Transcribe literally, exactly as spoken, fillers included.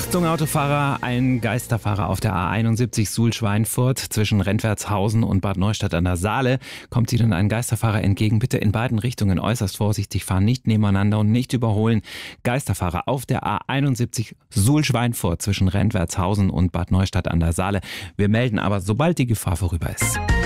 Achtung Autofahrer, ein Geisterfahrer auf der A einundsiebzig Suhl-Schweinfurt zwischen Rentwertshausen und Bad Neustadt an der Saale. Kommt Ihnen ein Geisterfahrer entgegen, bitte in beiden Richtungen äußerst vorsichtig fahren, nicht nebeneinander und nicht überholen. Geisterfahrer auf der A einundsiebzig Suhl-Schweinfurt zwischen Rentwertshausen und Bad Neustadt an der Saale. Wir melden aber, sobald die Gefahr vorüber ist.